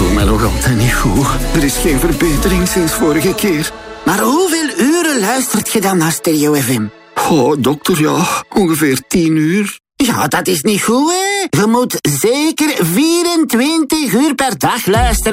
voel me nog altijd niet goed. Er is geen verbetering sinds vorige keer. Maar hoeveel uren luistert je dan naar Stereo FM? Oh, dokter, ja. Ongeveer 10 uur. Ja, dat is niet goed, hè? Je moet zeker 24 uur per dag luisteren.